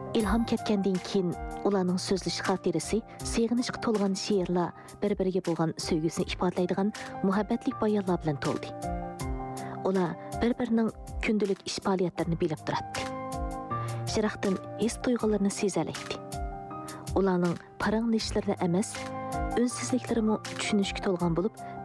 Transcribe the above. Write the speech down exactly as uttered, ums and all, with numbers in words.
İlham ketkendan keyin ularning so'zlash xotirasi, seg'inishga to'lgan she'rlar, bir-biriga bo'lgan sevgisini ifodalaydigan muhabbatlik bayonlar bilan to'ldi. Ular bir-birining kundalik ish faoliyatlarini bilib turadi. Shiraqdan his tuyg'ularini sezalaydi. Ularning paranglashlarida emas, ünsizliklarimi tushunishga to'lgan bo'lib,